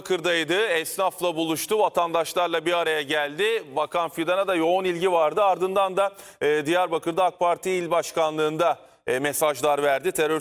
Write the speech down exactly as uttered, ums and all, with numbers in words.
Diyarbakır'daydı, esnafla buluştu, vatandaşlarla bir araya geldi. Bakan Fidan'a da yoğun ilgi vardı. Ardından da e, Diyarbakır'da AK Parti İl Başkanlığı'nda e, mesajlar verdi. Terör